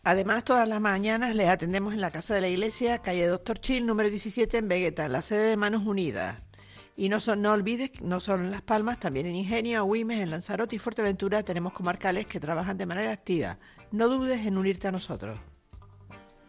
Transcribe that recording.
Además, todas las mañanas les atendemos en la Casa de la Iglesia, calle Doctor Chil, número 17 en Vegueta, en la sede de Manos Unidas. Y no olvides, no solo en Las Palmas, también en Ingenio, Agüimes, en Lanzarote y Fuerteventura tenemos comarcales que trabajan de manera activa. No dudes en unirte a nosotros.